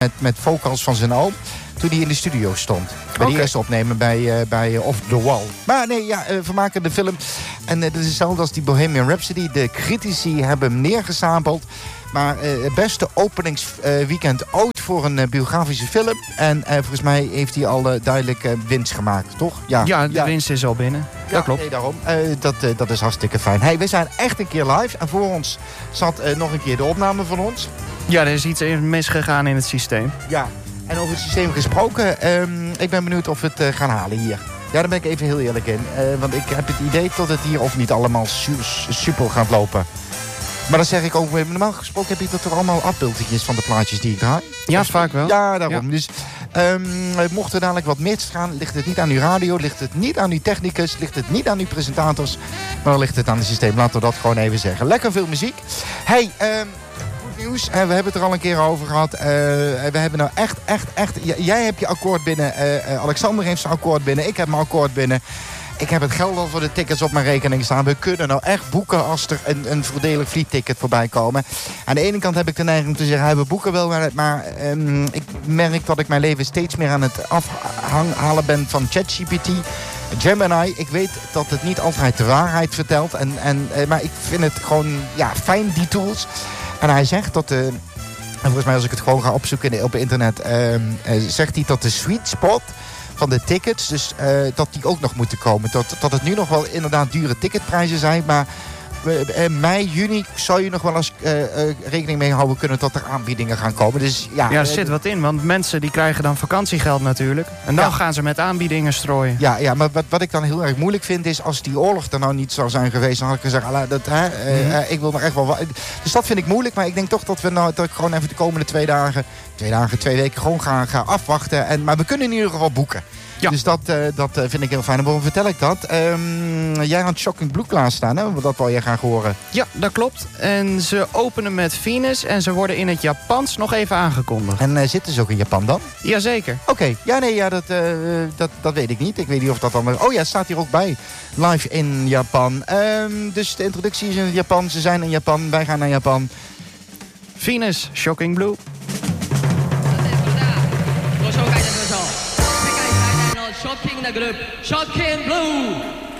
met vocals van zijn oom. Toen hij in de studio stond. Bij de eerste opnemen bij Off The Wall. Maar nee, ja, we maken de film. En dat is hetzelfde als die Bohemian Rhapsody. De critici hebben hem neergezabeld. Maar het beste openingsweekend ooit voor een biografische film. En volgens mij heeft hij al duidelijk winst gemaakt, toch? Ja, de winst is al binnen. Ja, dat klopt. Nee, daarom. Dat is hartstikke fijn. Hey, we zijn echt een keer live. En voor ons zat nog een keer de opname van ons. Ja, er is iets misgegaan in het systeem. Ja. En over het systeem gesproken, ik ben benieuwd of we het gaan halen hier. Ja, daar ben ik even heel eerlijk in. Want ik heb het idee dat het hier of niet allemaal super gaat lopen. Maar dan zeg ik ook, normaal gesproken heb je dat toch allemaal afbeeldingjes van de plaatjes die ik draai? Ja, vaak wel. Ja, daarom. Ja. Dus mocht er dadelijk wat misgaan, ligt het niet aan uw radio, ligt het niet aan uw technicus, ligt het niet aan uw presentators, maar dan ligt het aan het systeem. Laten we dat gewoon even zeggen. Lekker veel muziek. Hey, nieuws. We hebben het er al een keer over gehad. We hebben nou echt... Jij hebt je akkoord binnen. Alexander heeft zijn akkoord binnen. Ik heb mijn akkoord binnen. Ik heb het geld al voor de tickets op mijn rekening staan. We kunnen nou echt boeken als er een voordelig vliegticket voorbij komen. Aan de ene kant heb ik de neiging te zeggen, we boeken wel. Maar ik merk dat ik mijn leven steeds meer aan het afhalen ben van ChatGPT. Gemini, ik weet dat het niet altijd de waarheid vertelt. Maar ik vind het gewoon fijn, die tools. En hij zegt dat en volgens mij als ik het gewoon ga opzoeken op internet, zegt hij dat de sweet spot van de tickets, dus dat die ook nog moeten komen. Dat het nu nog wel inderdaad dure ticketprijzen zijn, maar mei, juni zou je nog wel eens rekening mee houden kunnen dat er aanbiedingen gaan komen. Dus, er zit wat in, want mensen die krijgen dan vakantiegeld natuurlijk. En dan gaan ze met aanbiedingen strooien. Ja, maar wat ik dan heel erg moeilijk vind is, als die oorlog er nou niet zou zijn geweest, dan had ik gezegd, ik wil nog echt wel... Dus dat vind ik moeilijk, maar ik denk toch dat ik gewoon even de komende 2 weken gewoon ga afwachten. Maar we kunnen in ieder geval boeken. Ja. Dus dat vind ik heel fijn. En waarom vertel ik dat? Jij had Shocking Blue klaarstaan, hè? Dat wil jij graag horen. Ja, dat klopt. En ze openen met Venus en ze worden in het Japans nog even aangekondigd. En zitten ze ook in Japan dan? Jazeker. Oké. Ja, nee, dat weet ik niet. Ik weet niet of dat dan... Oh ja, het staat hier ook bij. Live in Japan. Dus de introductie is in het Japan. Ze zijn in Japan. Wij gaan naar Japan. Venus, Shocking Blue. Shocking the group, Shocking Blue.